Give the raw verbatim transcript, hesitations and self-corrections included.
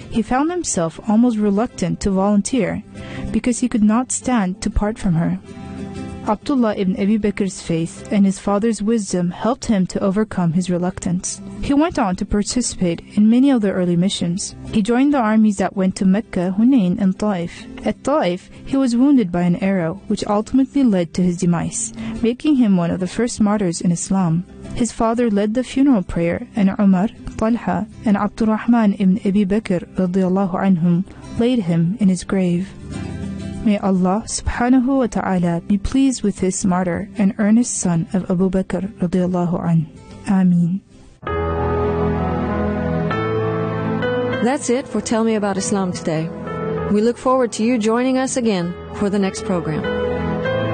He found himself almost reluctant to volunteer because he could not stand to part from her. Abdullah ibn Abi Bakr's faith and his father's wisdom helped him to overcome his reluctance. He went on to participate in many of the early missions. He joined the armies that went to Mecca, Hunayn, and Taif. At Taif, he was wounded by an arrow, which ultimately led to his demise, making him one of the first martyrs in Islam. His father led the funeral prayer, and Umar, Talha, and Abdurrahman ibn Abi Bakr radiyallahu anhum laid him in his grave. May Allah subhanahu wa ta'ala be pleased with this martyr and earnest son of Abu Bakr radiyallahu anh. Ameen. That's it for Tell Me About Islam today. We look forward to you joining us again for the next program.